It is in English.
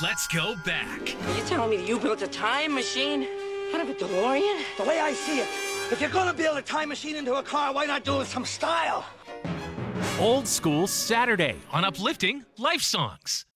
Let's go back. You telling me that you built a time machine out of a DeLorean? The way I see it, if you're gonna build a time machine into a car, why not do it with some style? Old School Saturday on Uplifting Life Songs.